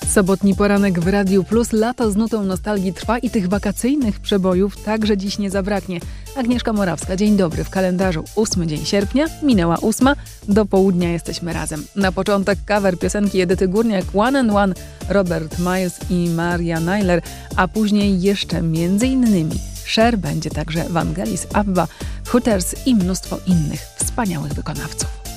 Sobotni poranek w Radiu Plus. Lato z nutą nostalgii trwa i tych wakacyjnych przebojów także dziś nie zabraknie. Agnieszka Morawska, dzień dobry. W kalendarzu 8 dzień sierpnia, minęła 8, do południa jesteśmy razem. Na początek cover piosenki Edyty Górniak One and One, Robert Miles i Maria Nyler, a później jeszcze m.in. Cher, będzie także Vangelis, Abba, Hooters i mnóstwo innych wspaniałych wykonawców.